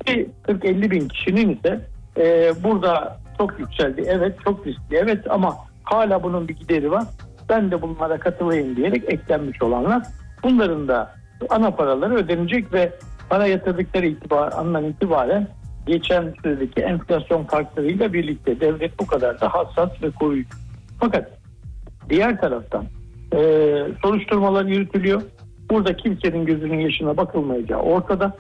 40-50 bin kişinin ise burada çok yükseldi. Evet, çok riskli. Evet, ama hala bunun bir gideri var. Ben de bunlara katılayım diyerek eklenmiş olanlar. Bunların da ana paraları ödenecek ve para yatırdıkları andan itibaren geçen süredeki enflasyon farklarıyla birlikte devlet bu kadar da hassas ve koruyucu. Fakat diğer taraftan soruşturmalar yürütülüyor. Burada kimsenin gözünün yaşına bakılmayacağı ortada.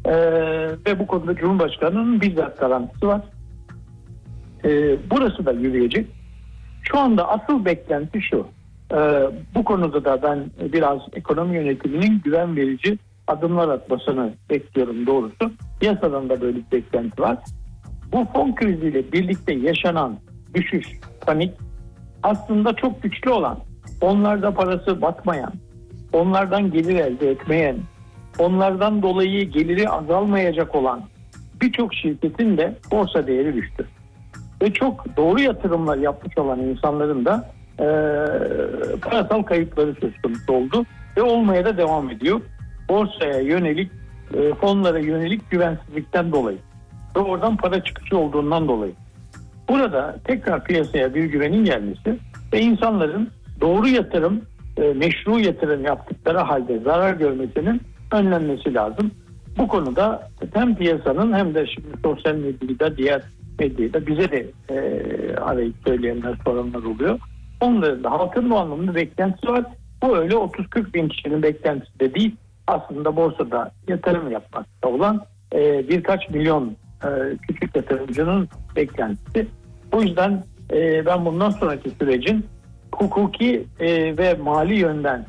Ve bu konuda Cumhurbaşkanı'nın bizzat garantisi var. Burası da yürüyecek. Şu anda asıl beklenti şu. Bu konuda da ben biraz ekonomi yönetiminin güven verici adımlar atmasını bekliyorum doğrusu. Yasadan da böyle bir beklenti var. Bu fon kriziyle birlikte yaşanan düşüş, panik aslında çok güçlü olan, onlarda parası batmayan, onlardan gelir elde etmeyen, onlardan dolayı geliri azalmayacak olan birçok şirketin de borsa değeri düştü. Ve çok doğru yatırımlar yapmış olan insanların da parasal kayıpları söz konusu oldu ve olmaya da devam ediyor. Borsaya yönelik, fonlara yönelik güvensizlikten dolayı ve oradan para çıkışı olduğundan dolayı. Burada tekrar piyasaya bir güvenin gelmesi ve insanların doğru yatırım, meşru yatırım yaptıkları halde zarar görmesinin önlenmesi lazım. Bu konuda hem piyasanın hem de şimdi sosyal medyada, diğer medyada bize de arayıp söyleyenler, soranlar oluyor. Onların da halkın bu anlamda beklentisi var. Bu öyle 30-40 bin kişinin beklentisi de değil. Aslında borsada yatırım yapmakta olan birkaç milyon küçük yatırımcının beklentisi. Bu yüzden ben bundan sonraki sürecin hukuki ve mali yönden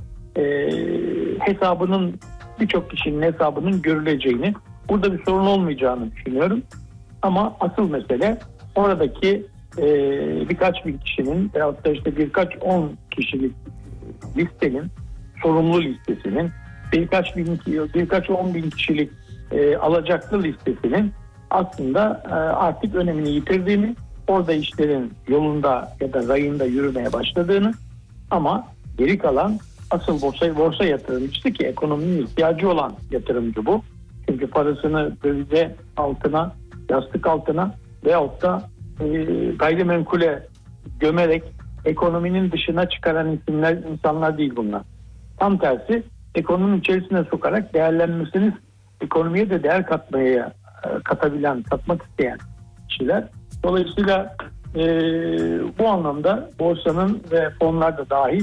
hesabının, birçok kişinin hesabının görüleceğini, burada bir sorun olmayacağını düşünüyorum. Ama asıl mesele oradaki birkaç bin kişinin veyahut da işte birkaç 10 kişilik listenin, sorumlu listesinin, birkaç 10 bin kişilik alacaklı listesinin aslında artık önemini yitirdiğini, orada işlerin yolunda ya da rayında yürümeye başladığını, ama geri kalan asıl borsa yatırımcısı, ki ekonominin ihtiyacı olan yatırımcı bu. Çünkü parasını dövize, altına, yastık altına veyahut da gayrimenkule gömerek ekonominin dışına çıkaran insanlar değil bunlar. Tam tersi, ekonominin içerisine sokarak değerlenmesini, ekonomiye de değer katmak isteyen kişiler. Dolayısıyla bu anlamda borsanın ve fonlar da dahil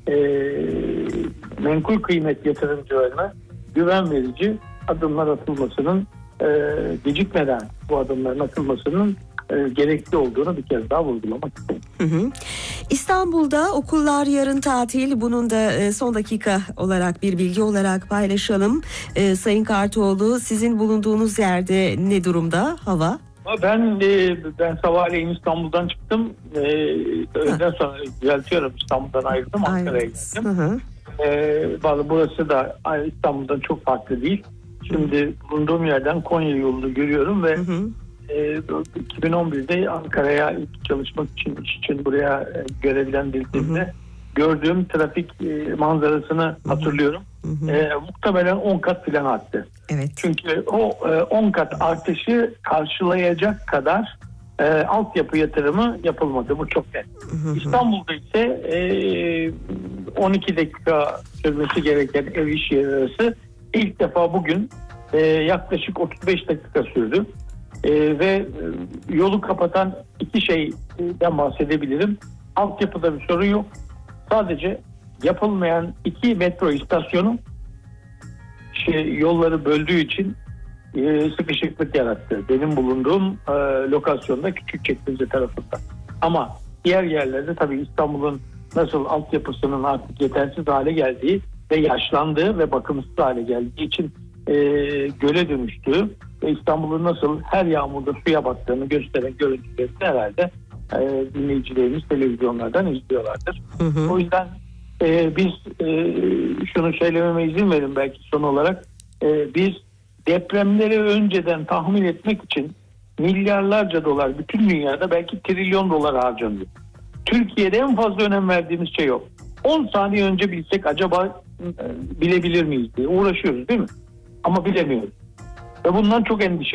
menkul kıymet yatırımcılarına güven verici adımlar atılmasının, gecikmeden bu adımların atılmasının gerekli olduğunu bir kez daha vurgulamak istedim. İstanbul'da okullar yarın tatil. Bunun da son dakika olarak bir bilgi olarak paylaşalım. Sayın Kartoğlu, sizin bulunduğunuz yerde ne durumda hava? Ben sabahleyin İstanbul'dan çıktım. Öğleden sonra düzeltiyorum, İstanbul'dan ayrıldım, Ankara'ya gittim. Burası da İstanbul'dan çok farklı değil. Şimdi bulunduğum yerden Konya yolunu görüyorum ve 2011'de Ankara'ya ilk çalışmak için, iş için buraya görevlendirildiğimde gördüğüm trafik manzarasını hatırlıyorum. Muhtemelen 10 kat falan arttı. Evet. Çünkü o 10 kat artışı karşılayacak kadar altyapı yatırımı yapılmadı. Bu çok net. İstanbul'da ise 12 dakika sürmesi gereken ev iş yeri arası ilk defa bugün yaklaşık 35 dakika sürdü. Ve yolu kapatan iki şeyden bahsedebilirim. Altyapıda bir sorun yok. Sadece yapılmayan 2 metro istasyonu yolları böldüğü için sıkışıklık yarattı. Benim bulunduğum lokasyonda Küçükçekmece tarafında. Ama diğer yerlerde tabii İstanbul'un nasıl altyapısının artık yetersiz hale geldiği ve yaşlandığı ve bakımsız hale geldiği için göle dönüştüğü ve İstanbul'un nasıl her yağmurda suya battığını gösteren görüntüleri herhalde dinleyicilerimiz televizyonlardan izliyorlardır. O yüzden biz şunu söylememe izin verin belki son olarak, biz depremleri önceden tahmin etmek için milyarlarca dolar, bütün dünyada belki trilyon dolar harcanıyor. Türkiye'de en fazla önem verdiğimiz şey yok. 10 saniye önce bilsek acaba bilebilir miyiz diye uğraşıyoruz değil mi? Ama bilemiyoruz. Ve bundan çok endişe